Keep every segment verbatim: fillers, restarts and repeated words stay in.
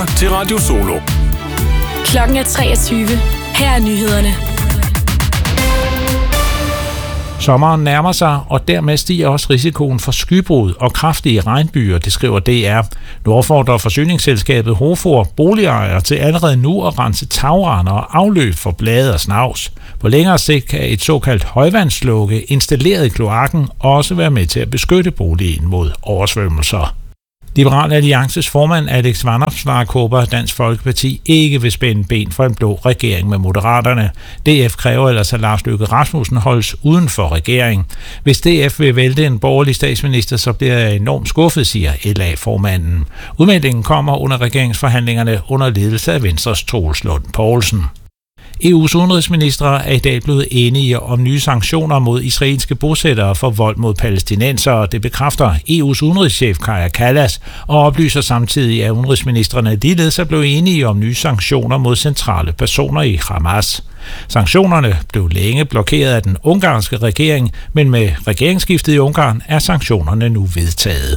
lytter til Radio Solo. Klokken er treogtyve. Her er nyhederne. Sommeren nærmer sig, og dermed stiger også risikoen for skybrud og kraftige regnbyer, det skriver D R. Nu opfordrer forsyningsselskabet Hofor boligejere til allerede nu at rense tagrender og afløb for blade og snavs. På længere sigt kan et såkaldt højvandslukke installeret i kloakken også være med til at beskytte boligen mod oversvømmelser. Liberal Alliances formand Alex Vanopslagh håber, at Dansk Folkeparti ikke vil spænde ben for en blå regering med Moderaterne. D F kræver ellers, at Lars Løkke Rasmussen holdes uden for regering. Hvis D F vil vælte en borgerlig statsminister, så bliver jeg enormt skuffet, siger L A-formanden. Udmeldingen kommer under regeringsforhandlingerne under ledelse af Venstres Troels Lund Poulsen. E U's udenrigsministre er i dag blevet enige om nye sanktioner mod israelske bosættere for vold mod palæstinensere. Det bekræfter E U's udenrigschef Kaja Kallas og oplyser samtidig, at udenrigsministrene ligeledes er blevet enige om nye sanktioner mod centrale personer i Hamas. Sanktionerne blev længe blokeret af den ungarske regering, men med regeringsskiftet i Ungarn er sanktionerne nu vedtaget.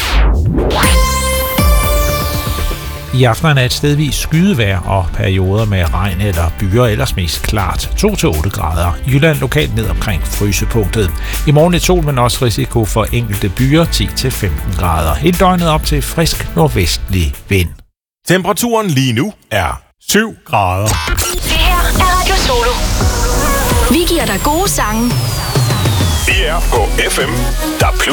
I aften er et stedvis skydevejr og perioder med regn eller byer, ellers mest klart to til otte grader. I Jylland lokalt ned omkring frysepunktet. I morgen et sol, men også risiko for enkelte byer ti til femten grader. Hele døgnet op til frisk nordvestlig vind. Temperaturen lige nu er syv grader. Det her er Radio Solo. Vi giver dig gode sange. Vi er på F M, der plus